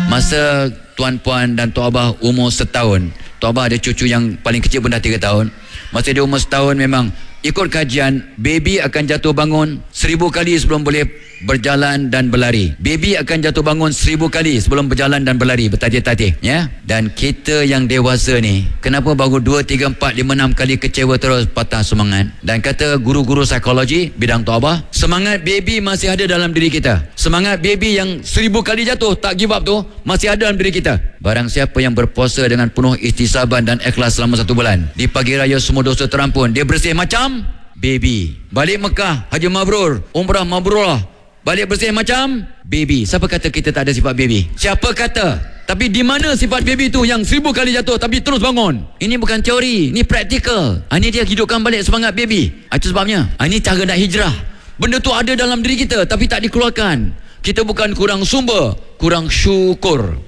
Masa tuan puan dan tok abah umur setahun, tok abah ada cucu yang paling kecil pun dah 3 tahun. Masa dia umur setahun, memang ikut kajian, baby akan jatuh bangun 1000 kali sebelum boleh berjalan dan berlari. Baby akan jatuh bangun 1000 kali sebelum berjalan dan berlari, bertatih-tatih, ya. Dan kita yang dewasa ni, kenapa baru 2, 3, 4, 5, 6 kali kecewa terus, patah semangat? Dan kata guru-guru psikologi bidang tok abah, semangat baby masih ada dalam diri kita. Semangat baby yang 1000 kali jatuh tak give up tu masih ada dalam diri kita. Barang siapa yang berpuasa dengan penuh ihtisaban dan ikhlas selama 1 bulan, di pagi raya semua dosa terampun, dia bersih macam baby. Balik Mekah, haji mabrur, umrah mabrurah, balik bersih macam baby. Siapa kata kita tak ada sifat baby? Siapa kata? Tapi di mana sifat baby tu yang 1000 kali jatuh tapi terus bangun? Ini bukan teori, ini praktikal. Ini dia hidupkan balik semangat baby. Itu sebabnya ini cara nak hijrah. Benda tu ada dalam diri kita tapi tak dikeluarkan. Kita bukan kurang sumber, kurang syukur,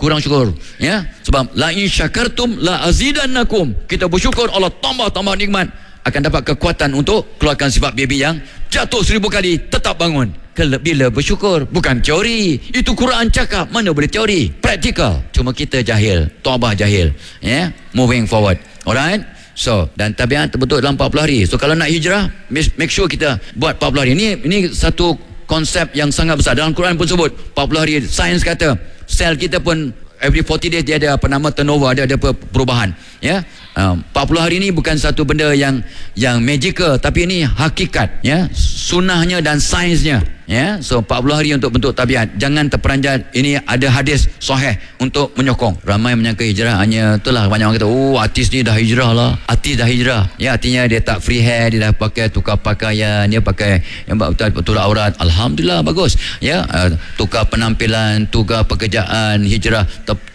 ya. Sebab la in syakartum la azidannakum. Kita bersyukur, Allah tambah nikmat, akan dapat kekuatan untuk keluarkan sifat baby yang jatuh 1000 kali tetap bangun. Bila bersyukur, bukan teori. Itu Quran cakap, mana boleh teori, praktikal. Cuma kita jahil, tok abah jahil, ya. Moving forward, alright. So, dan tabiat terbentuk dalam 40 hari. So kalau nak hijrah, make sure kita buat 40 hari. Ini satu konsep yang sangat besar. Dalam Quran pun sebut 40 hari. Sains kata sel kita pun every 40 days dia ada apa nama turnover, ada perubahan, ya. 40 hari ni bukan satu benda yang magical, tapi ini hakikat, ya, sunnahnya dan sainsnya, ya. So 40 hari untuk bentuk tabiat. Jangan terperanjat. Ini ada hadis sahih untuk menyokong. Ramai menyangka hijrah hanya itulah, banyak orang kata, oh artis ni dah hijrah lah. Artis dah hijrah, ya, artinya dia tak free hair, dia dah pakai tukar pakaian, dia pakai yang betul aurat. Alhamdulillah, bagus, ya. Tukar penampilan, tukar pekerjaan, hijrah.